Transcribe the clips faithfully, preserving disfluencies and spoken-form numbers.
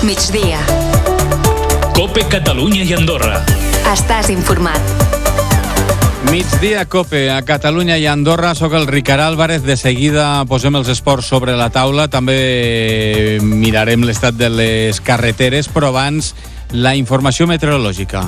migdia. COPE Catalunya i Andorra. Estàs informat. Migdia COPE a Catalunya i Andorra. Soc el Ricard Álvarez. De seguida posem els esports sobre la taula. També mirarem l'estat de les carreteres, però abans la informació meteorològica.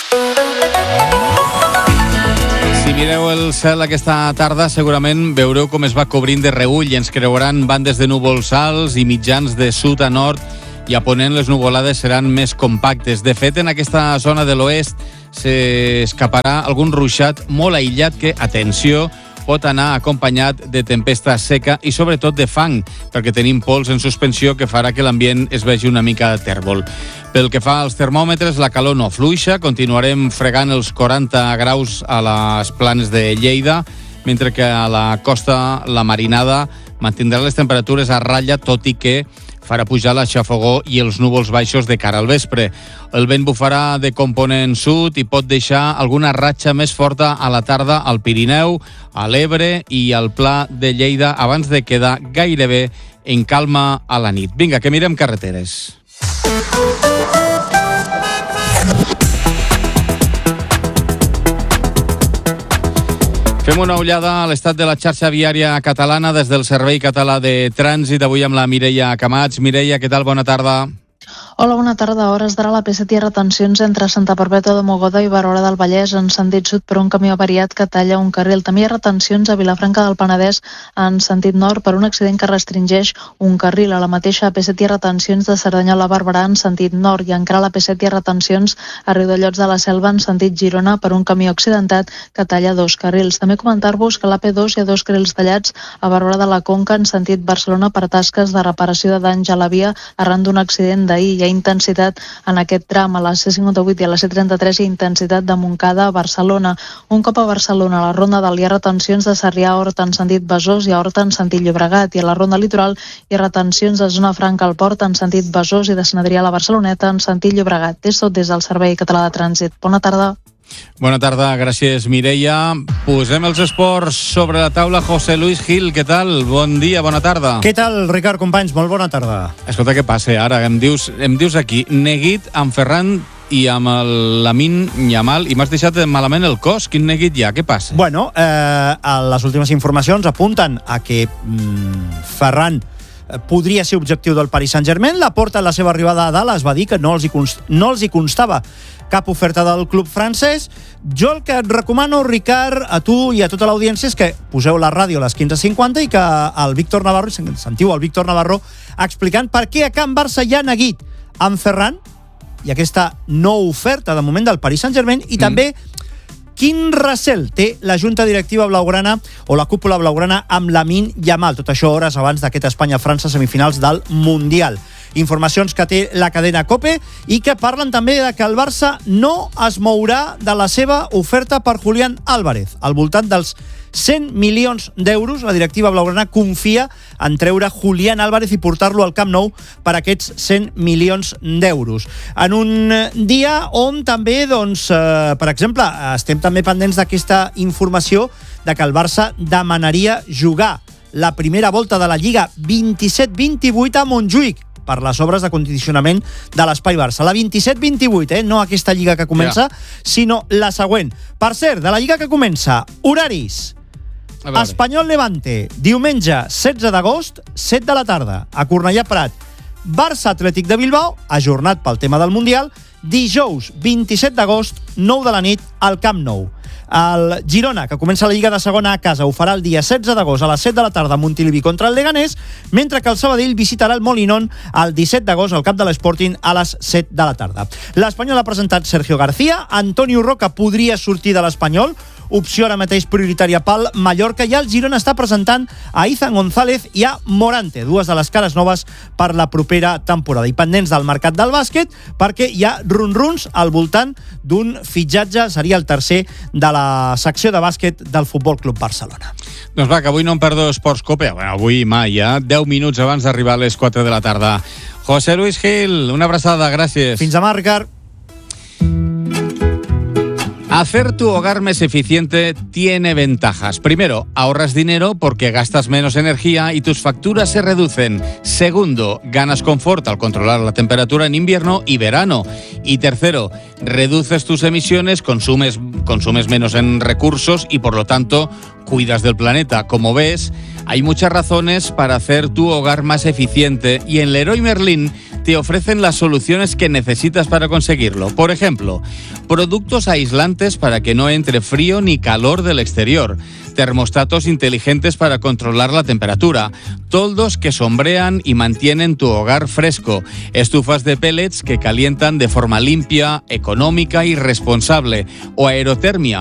Si mireu el cel aquesta tarda, segurament veureu com es va cobrint de reüll i ens creuran bandes de núvols alts i mitjans de sud a nord, i a ponent les nuvolades seran més compactes. De fet, en aquesta zona de l'oest s'escaparà algun ruixat molt aïllat que, atenció, pot anar acompanyat de tempesta seca i sobretot de fang, perquè tenim pols en suspensió que farà que l'ambient es vegi una mica tèrbol. Pel que fa als termòmetres, la calor no fluixa, continuarem fregant els quaranta graus a les planes de Lleida, mentre que a la costa la marinada mantindrà les temperatures a ratlla, tot i que farà pujar la xafogor i els núvols baixos de cara al vespre. El vent bufarà de component sud i pot deixar alguna ratxa més forta a la tarda al Pirineu, a l'Ebre i al Pla de Lleida, abans de quedar gairebé en calma a la nit. Vinga, que mirem carreteres. Fem una ullada a l'estat de la xarxa viària catalana des del Servei Català de Trànsit. Avui amb la Mireia Camats. Mireia, què tal? Bona tarda. Hola, bona tarda. A hores d'ara la P set hi ha retencions entre Santa Perpètua de Mogoda i Barora del Vallès en sentit sud per un camió avariat que talla un carril. També hi ha retencions a Vilafranca del Penedès en sentit nord per un accident que restringeix un carril. A la mateixa P set hi ha retencions de Cerdanyola a Barberà en sentit nord, i encara a la P set hi ha retencions a Riudellots de la Selva en sentit Girona per un camió accidentat que talla dos carrils. També comentar-vos que a l'A P dos hi ha dos carrils tallats a Barberà de la Conca en sentit Barcelona per tasques de reparació de danys a la via arran d'un accident d'ahir. Hi ha intensitat en aquest tram a la C cinquanta-vuit i a la C trenta-tres, i intensitat de Montcada a Barcelona. Un cop a Barcelona, a la Ronda del hi ha retencions de Sarrià a Horta en sentit Besòs i a Horta en sentit Llobregat, i a la Ronda Litoral hi ha retencions de Zona Franca al Port en sentit Besòs i de Sant Adrià a la Barceloneta en sentit Llobregat. És tot des del Servei Català de Trànsit. Bona tarda. Bona tarda, gràcies Mireia. Posem els esports sobre la taula. José Luis Gil, què tal? Bon dia, bona tarda. Què tal, Ricard, companys? Molt bona tarda. Escolta, què passa ara? Em dius, em dius aquí, neguit amb Ferran i amb el Lamine Yamal, i m'has deixat malament el cos. Quin neguit hi ha? Què passa? Bueno, eh, les últimes informacions apunten a que mm, Ferran podria ser objectiu del Paris Saint-Germain. Laporta, en la seva arribada a Dallas, va dir que no els hi, const... no els hi constava cap oferta del club francès. Jo el que et recomano, Ricard, a tu i a tota l'audiència, és que poseu la ràdio a les quinze cinquanta i que el Víctor Navarro, sentiu el Víctor Navarro explicant per què a Can Barça hi ha neguit amb Ferran i aquesta no oferta de moment del Paris Saint-Germain, i mm. també quin recel té la junta directiva blaugrana o la cúpula blaugrana amb Lamine Yamal. Tot això hores abans d'aquest Espanya-França semifinals del Mundial. Informacions que té la cadena COPE i que parlen també de que el Barça no es mourà de la seva oferta per Julián Álvarez. Al voltant dels cent milions d'euros, la directiva blaugrana confia en treure Julián Álvarez i portar-lo al Camp Nou per aquests cent milions d'euros. En un dia on també, doncs, eh, per exemple, estem també pendents d'aquesta informació de que el Barça demanaria jugar la primera volta de la Lliga vint-i-set vint-i-vuit a Montjuïc per les obres de condicionament de l'Espai Barça. La vint-i-set vint-i-vuit, eh? No aquesta Lliga que comença, ja. sinó la següent. Per cert, de la Lliga que comença, horaris. Espanyol Levante, diumenge setze d'agost, set de la tarda, a Cornellà Prat. Barça Atlètic de Bilbao, ajornat pel tema del Mundial, dijous vint-i-set d'agost, nou de la nit, al Camp Nou. El Girona, que comença la Lliga de segona a casa, ho farà el dia setze d'agost a les set de la tarda a Montilivi contra el Leganés, mentre que el Sabadell visitarà el Molinón el disset d'agost al camp de l'Sporting a les set de la tarda. L'Espanyol ha presentat Sergio García, Antonio Roca podria sortir de l'Espanyol, opció ara mateix prioritària pel Mallorca, i el Girona està presentant a Izan González i a Morante, dues de les cares noves per la propera temporada. I pendents del mercat del bàsquet, perquè hi ha run-runs al voltant d'un fitxatge, seria el tercer de la secció de bàsquet del Futbol Club Barcelona. Doncs va, que avui no em perdo Esports Cope. Bueno, avui mai, ja. deu minuts abans d'arribar a les quatre de la tarda. José Luis Gil, una abraçada, gràcies. Fins demà, Ricard. Hacer tu hogar más eficiente tiene ventajas. Primero, ahorras dinero porque gastas menos energía y tus facturas se reducen. Segundo, ganas confort al controlar la temperatura en invierno y verano. Y tercero, reduces tus emisiones, consumes, consumes menos en recursos y por lo tanto cuidas del planeta. Como ves, hay muchas razones para hacer tu hogar más eficiente y en Leroy Merlin te ofrecen las soluciones que necesitas para conseguirlo. Por ejemplo, productos aislantes para que no entre frío ni calor del exterior, termostatos inteligentes para controlar la temperatura, toldos que sombrean y mantienen tu hogar fresco, estufas de pellets que calientan de forma limpia, económica y responsable, o aerotermia